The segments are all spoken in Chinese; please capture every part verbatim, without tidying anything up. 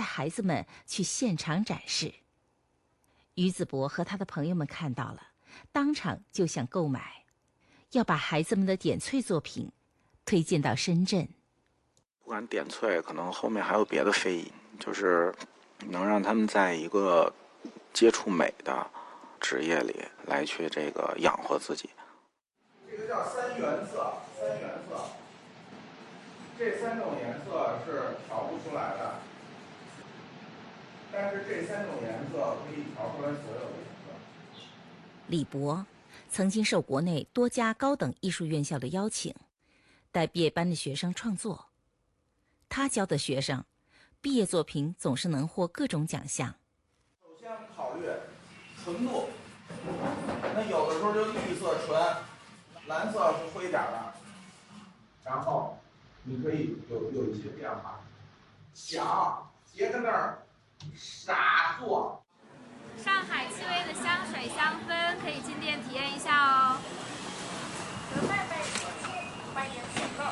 孩子们去现场展示。于子博和他的朋友们看到了，当场就想购买，要把孩子们的点翠作品推荐到深圳。 不管点翠，可能后面还有别的非议，就是能让他们在一个接触美的职业里来去这个养活自己。 这个叫三原色，三原色，这三种颜色是调不出来的，但是这三种颜色可以调出来所有的颜色。 李博曾经受国内多家高等艺术院校的邀请，带毕业班的学生创作。他教的学生，毕业作品总是能获各种奖项。 首先考虑纯度，那有的时候就绿色纯，蓝色是灰点的，然后你可以有有一些变化。想别跟那儿傻做。 上海气味的香水香氛可以进店体验一下哦。德麦贝欢迎请客。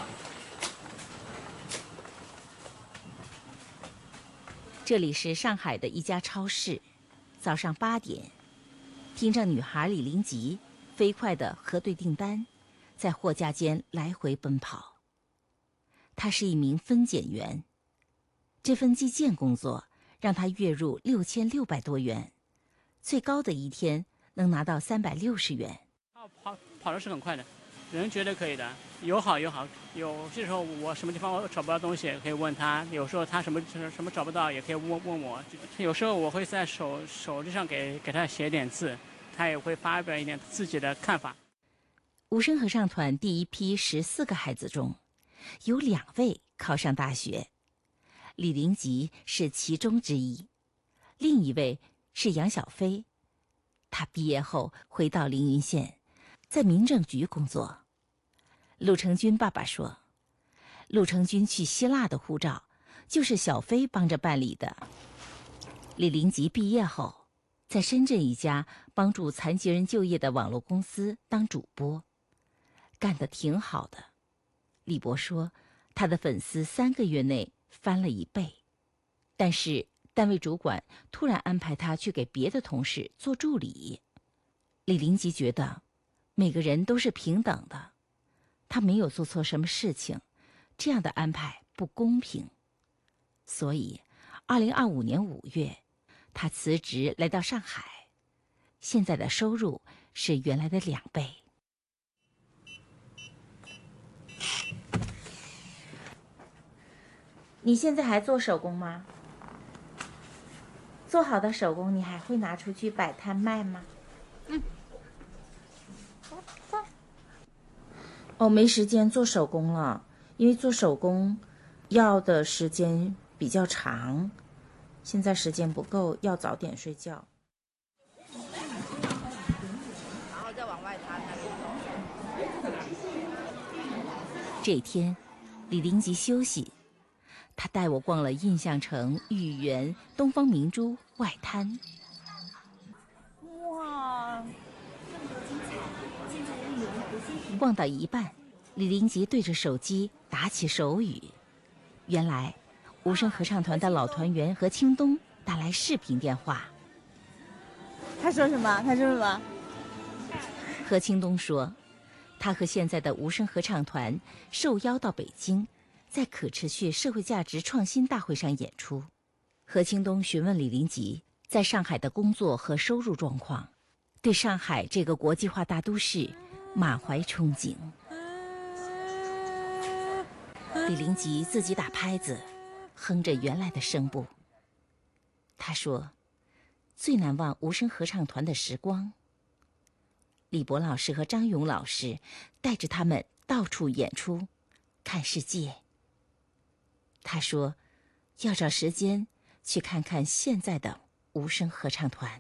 这里是上海的一家超市，早上八点，听着女孩李林吉飞快地核对订单，在货架间来回奔跑。她是一名分拣员，这份计件工作让她月入六千六百多元，最高的一天能拿到三百六十元。 跑跑跑的是很快的，人觉得可以的，有好有好。有些时候我什么地方我找不到东西，可以问他；有时候他什么什么找不到，也可以问问我。有时候我会在手手机上给给他写点字，他也会发表一点自己的看法。 无声合唱团第一批十四个孩子中，有两位考上大学，李林吉是其中之一，另一位是杨小飞。他毕业后回到凌云县，在民政局工作。陆成军爸爸说，陆成军去希腊的护照就是小飞帮着办理的。李林吉毕业后，在深圳一家帮助残疾人就业的网络公司当主播，干得挺好的。李博说，他的粉丝三个月内翻了一倍，但是单位主管突然安排他去给别的同事做助理。李林吉觉得每个人都是平等的，他没有做错什么事情，这样的安排不公平。所以二零二五年五月，他辞职来到上海，现在的收入是原来的两倍。你现在还做手工吗？做好的手工你还会拿出去摆摊卖吗？嗯。哦，没时间做手工了，因为做手工要的时间比较长，现在时间不够，要早点睡觉。 然后再往外摊那边走。 这天，李林吉休息，他带我逛了印象城、豫园、东方明珠、外滩。 哇！ 逛到一半，李林吉对着手机打起手语。原来，无声合唱团的老团员何清东打来视频电话。 他说什么？他说什么？ 何清东说，他和现在的无声合唱团受邀到北京，在可持续社会价值创新大会上演出。何清东询问李林吉在上海的工作和收入状况，对上海这个国际化大都市满怀憧憬。李林吉自己打拍子，哼着原来的声部。他说，最难忘无声合唱团的时光。李博老师和张勇老师带着他们到处演出，看世界。他说，要找时间去看看现在的无声合唱团。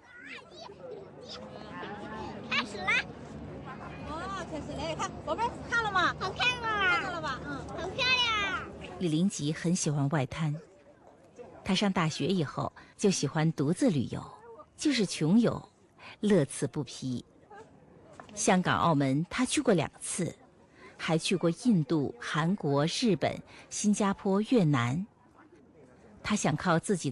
开始啦！ 哦，开始来看，宝贝儿看了吗？ 好看啊！ 看了吧？嗯， 好漂亮啊！ 李林吉很喜欢外滩，他上大学以后就喜欢独自旅游，就是穷游，乐此不疲。香港、澳门他去过两次，还去过印度、韩国、日本、新加坡、越南。他想靠自己的